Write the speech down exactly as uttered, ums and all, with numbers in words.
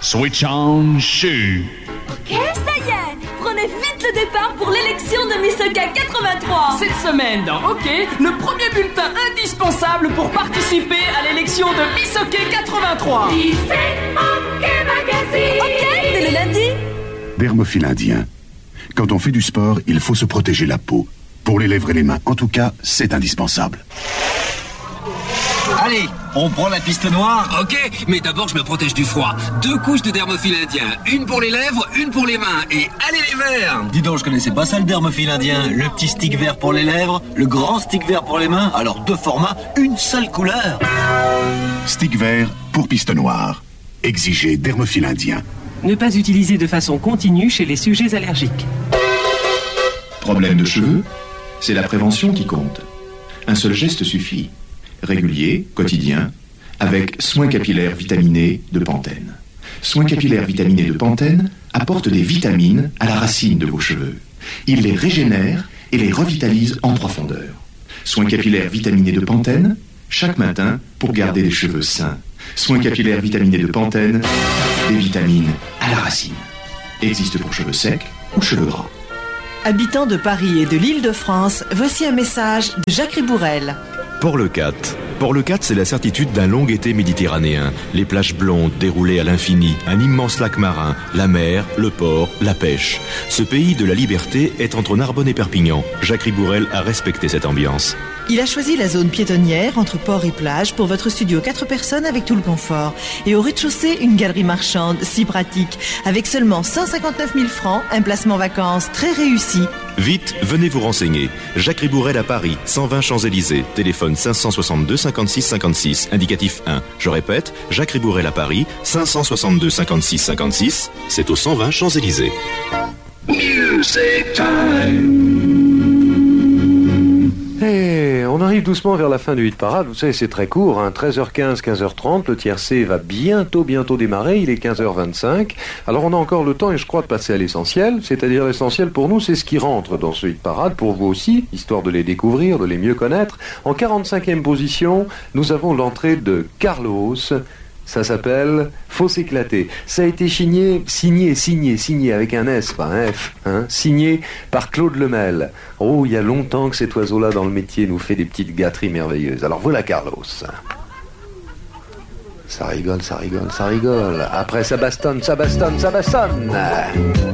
Switch on shoe. Ok, ça y est. Prenez vite le départ pour l'élection de Miss Hockey quatre-vingt-trois. Cette semaine dans Hockey, le premier bulletin indispensable pour participer à l'élection de Miss Hockey quatre-vingt-trois. Lycée Hockey Magazine. Ok, dès le lundi. Dermophile indien. Quand on fait du sport, il faut se protéger la peau. Pour les lèvres et les mains, en tout cas, c'est indispensable. Allez, on prend la piste noire. Ok, mais d'abord je me protège du froid. Deux couches de dermophile indien. Une pour les lèvres, une pour les mains. Et allez les verts. Dis donc, je connaissais pas ça le dermophile indien. Le petit stick vert pour les lèvres, le grand stick vert pour les mains. Alors deux formats, une seule couleur. Stick vert pour piste noire. Exigez dermophile indien. Ne pas utiliser de façon continue chez les sujets allergiques. Problème de cheveux? C'est la prévention qui compte. Un seul geste suffit. Régulier, quotidien, avec soins capillaires vitaminés de Pantene. Soins capillaires vitaminés de Pantene apportent des vitamines à la racine de vos cheveux. Ils les régénèrent et les revitalisent en profondeur. Soins capillaires vitaminés de Pantene, chaque matin pour garder des cheveux sains. Soins capillaires vitaminés de Pantene, des vitamines à la racine. Existe pour cheveux secs ou cheveux gras. Habitants de Paris et de l'Île-de-France, voici un message de Jacques Ribourel. Port-le-Cat. Port-le-Cat, c'est la certitude d'un long été méditerranéen. Les plages blondes déroulées à l'infini, un immense lac marin, la mer, le port, la pêche. Ce pays de la liberté est entre Narbonne et Perpignan. Jacques Ribourel a respecté cette ambiance. Il a choisi la zone piétonnière entre port et plage pour votre studio quatre personnes avec tout le confort. Et au rez-de-chaussée, une galerie marchande si pratique. Avec seulement cent cinquante-neuf mille francs, un placement vacances très réussi. Vite, venez vous renseigner. Jacques Ribourel à Paris, cent vingt Champs-Élysées. Téléphone cinq cent soixante-deux cinquante-six cinquante-six, indicatif un. Je répète, Jacques Ribourel à Paris, cinq cent soixante-deux cinquante-six cinquante-six. C'est au cent vingt Champs-Élysées. Music time. Et on arrive doucement vers la fin du hit parade. Vous savez, c'est très court, hein. treize heures quinze, quinze heures trente. Le tiercé va bientôt, bientôt démarrer. Il est quinze heures vingt-cinq. Alors on a encore le temps, et je crois, de passer à l'essentiel. C'est-à-dire l'essentiel pour nous, c'est ce qui rentre dans ce hit parade. Pour vous aussi, histoire de les découvrir, de les mieux connaître. En quarante-cinquième position, nous avons l'entrée de Carlos. Ça s'appelle Faut s'éclater. Ça a été signé, signé, signé, signé avec un S, pas un F, hein, signé par Claude Lemel. Oh, il y a longtemps que cet oiseau-là dans le métier nous fait des petites gâteries merveilleuses. Alors voilà Carlos. Ça rigole, ça rigole, ça rigole. Après ça bastonne, ça bastonne, ça bastonne.